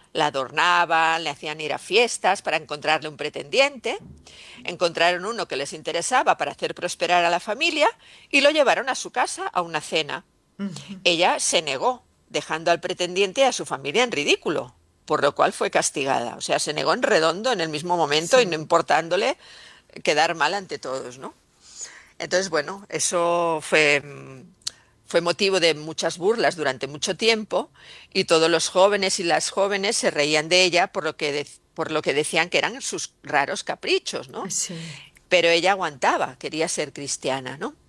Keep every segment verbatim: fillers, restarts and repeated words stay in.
La adornaban, le hacían ir a fiestas para encontrarle un pretendiente. Encontraron uno que les interesaba para hacer prosperar a la familia y lo llevaron a su casa a una cena. Ujú. Ella se negó, dejando al pretendiente y a su familia en ridículo, por lo cual fue castigada. O sea, se negó en redondo en el mismo momento y no Sí. importándole quedar mal ante todos, ¿no? Entonces, bueno, eso fue, mm, fue motivo de muchas burlas durante mucho tiempo y todos los jóvenes y las jóvenes se reían de ella por lo que, de- por lo que decían que eran sus raros caprichos, ¿no? Sí. Pero ella aguantaba, quería ser cristiana, ¿no?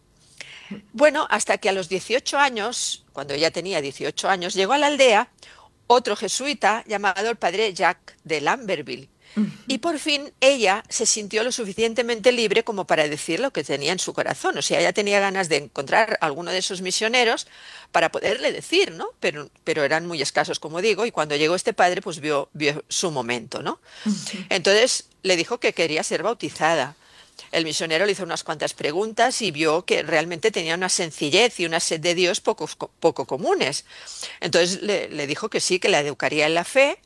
Bueno, hasta que a los dieciocho años, cuando ella tenía dieciocho años, llegó a la aldea otro jesuita llamado el padre Jacques de Lamberville. Y Ujú. por fin ella se sintió lo suficientemente libre como para decir lo que tenía en su corazón. O sea, ella tenía ganas de encontrar a alguno de esos misioneros para poderle decir, ¿no? Pero, pero eran muy escasos, como digo, y cuando llegó este padre, pues vio, vio su momento, ¿no? Ujú. Entonces le dijo que quería ser bautizada. El misionero le hizo unas cuantas preguntas y vio que realmente tenía una sencillez y una sed de Dios poco, poco comunes. Entonces le, le dijo que sí, que la educaría en la fe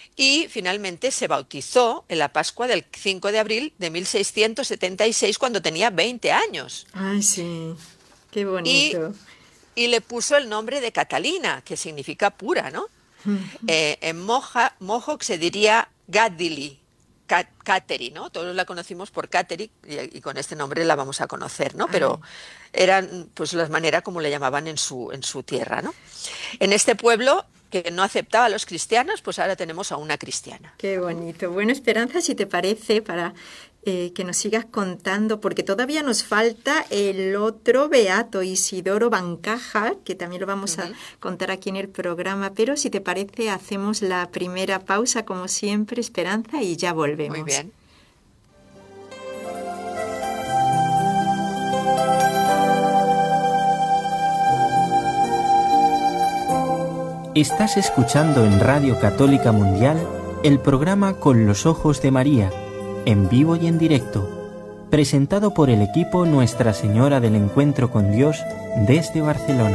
y finalmente se bautizó en la Pascua del cinco de abril de mil seiscientos setenta y seis cuando tenía veinte años. Ay, sí, qué Y, bonito. y le puso el nombre de Catalina, que significa pura, ¿no? Ujú. Eh, en Moja, Mohawk se diría Gadili, Cateri, ¿no? Todos la conocimos por Cateri y, y, con este nombre la vamos a conocer, ¿no? Pero Ay, eran pues las maneras como le llamaban en su, en su tierra, ¿no? En este pueblo que no aceptaba a los cristianos, pues ahora tenemos a una cristiana. qué bonito. Bueno, Esperanza, si te parece, para eh, que nos sigas contando, porque todavía nos falta el otro beato, Isidoro Bancaja, que también lo vamos a Ujú. contar aquí en el programa, pero si te parece, hacemos la primera pausa, como siempre, Esperanza, y ya Muy volvemos. bien. Estás escuchando en Radio Católica Mundial el programa Con los Ojos de María, en vivo y en directo, presentado por el equipo Nuestra Señora del Encuentro con Dios desde Barcelona.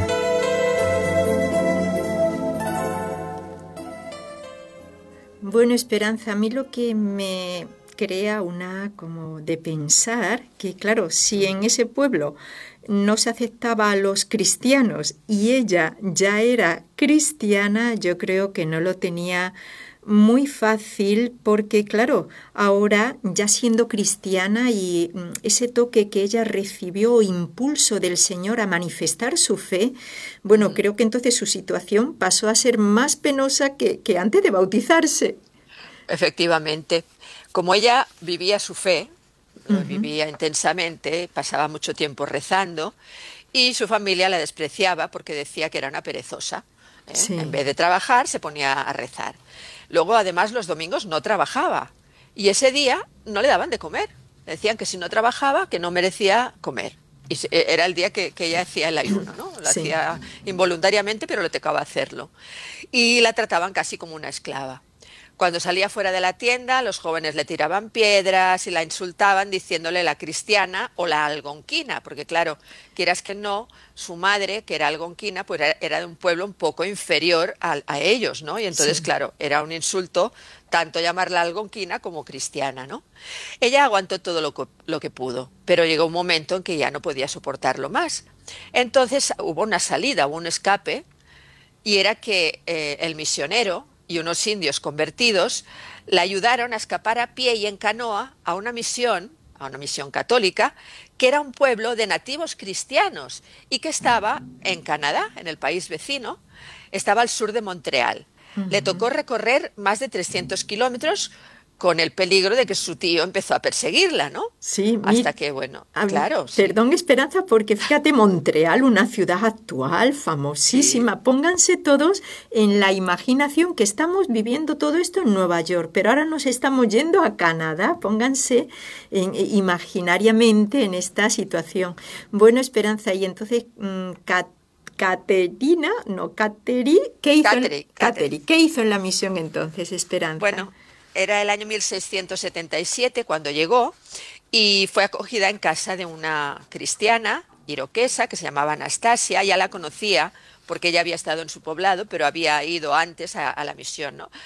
Bueno, Esperanza, a mí lo que me crea una como de pensar que, claro, si en ese pueblo no se aceptaba a los cristianos y ella ya era cristiana, yo creo que no lo tenía muy fácil porque, claro, ahora ya siendo cristiana y mm, ese toque que ella recibió o impulso del Señor a manifestar su fe, bueno, Ujú. creo que entonces su situación pasó a ser más penosa que, que antes de bautizarse. Efectivamente. Como ella vivía su fe, lo Ujú. vivía intensamente, pasaba mucho tiempo rezando y su familia la despreciaba porque decía que era una perezosa, ¿eh? En Sí. vez de trabajar se ponía a rezar. Luego, además, los domingos no trabajaba y ese día no le daban de comer. Le decían que si no trabajaba, que no merecía comer. Y se- e, era el día que, que ella hacía el ayuno, ¿no? Lo Sí. hacía involuntariamente, pero le tocaba hacerlo. Y la trataban casi como una esclava. Cuando salía fuera de la tienda, los jóvenes le tiraban piedras y la insultaban diciéndole la cristiana o la algonquina, porque claro, quieras que no, su madre, que era algonquina, pues era, era de un pueblo un poco inferior a, a ellos, ¿no? Y entonces, Sí. claro, era un insulto tanto llamarla algonquina como cristiana, ¿no? Ella aguantó todo lo que, lo que pudo, pero llegó un momento en que ya no podía soportarlo más. Entonces hubo una salida, hubo un escape y era que eh, el misionero y unos indios convertidos la ayudaron a escapar a pie y en canoa a una misión, a una misión católica, que era un pueblo de nativos cristianos y que estaba en Canadá, en el país vecino, estaba al sur de Montreal. Le Ujú. tocó recorrer más de trescientos kilómetros con el peligro de que su tío empezó a perseguirla, ¿no? Sí, Hasta mi, que, bueno, a- claro, sí, perdón, Esperanza, porque fíjate, Montreal, una ciudad actual, sí, famosísima. Pónganse todos en la imaginación que estamos viviendo todo esto en Nueva York, pero ahora nos estamos yendo a Canadá. Pónganse en- eh, imaginariamente en esta situación. Bueno, Esperanza, y entonces, mm, Cat- Caterina, no, Cateri, ¿qué hizo en, Catherine, Cateri, Catherine. ¿qué hizo en la misión entonces, Esperanza? Bueno, era el año mil seiscientos setenta y siete cuando llegó y fue acogida en casa de una cristiana iroquesa que se llamaba Anastasia. Ya la conocía porque ella había estado en su poblado, pero había ido antes a, a la misión, ¿no?